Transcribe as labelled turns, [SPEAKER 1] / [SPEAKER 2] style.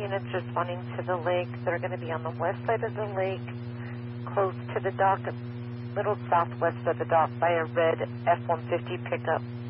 [SPEAKER 1] units responding to the lake. They're going to be on the west side of the lake, close to the dock, a little southwest of the dock by a red F-150 pickup.